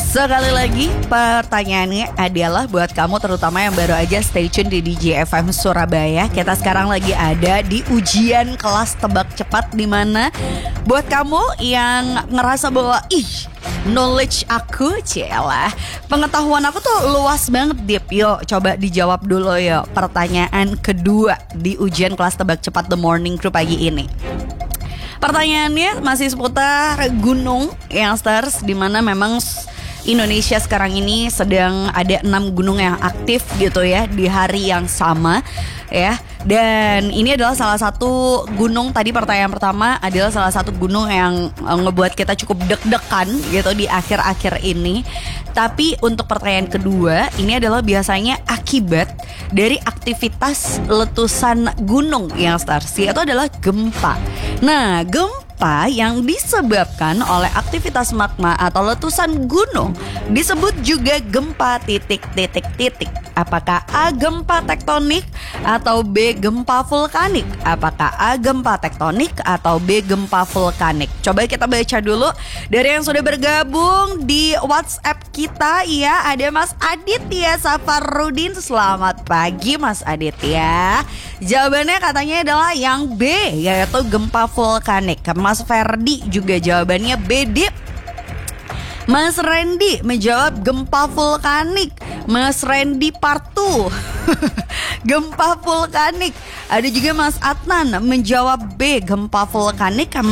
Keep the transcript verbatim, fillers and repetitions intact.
Sekali lagi pertanyaannya adalah buat kamu terutama yang baru aja stay tune di D J F M Surabaya. Kita sekarang lagi ada di ujian kelas tebak cepat, di mana buat kamu yang ngerasa bahwa ih knowledge aku, celah, pengetahuan aku tuh luas banget, Dip. Yuk coba dijawab dulu yuk pertanyaan kedua di ujian kelas tebak cepat The Morning Crew pagi ini. Pertanyaannya masih seputar gunung, youngsters, di mana memang Indonesia sekarang ini sedang ada enam gunung yang aktif gitu ya di hari yang sama ya. Dan ini adalah salah satu gunung, tadi pertanyaan pertama adalah salah satu gunung yang ngebuat kita cukup deg-degan gitu di akhir-akhir ini. Tapi untuk pertanyaan kedua, ini adalah biasanya akibat dari aktivitas letusan gunung yang stars, yaitu adalah gempa. Nah, gempa yang disebabkan oleh aktivitas magma atau letusan gunung disebut juga gempa titik-titik-titik. Apakah A, gempa tektonik, atau B, gempa vulkanik? Apakah A, gempa tektonik, atau B, gempa vulkanik? Coba kita baca dulu dari yang sudah bergabung di WhatsApp kita ya. Ada Mas Aditya Safarudin. Selamat pagi Mas Aditya. Jawabannya katanya adalah yang B, yaitu gempa vulkanik. Mas Ferdi juga jawabannya B, Dip. Mas Randy menjawab gempa vulkanik. Mas Randy Partu gempa vulkanik. Ada juga Mas Adnan menjawab B, gempa vulkanik.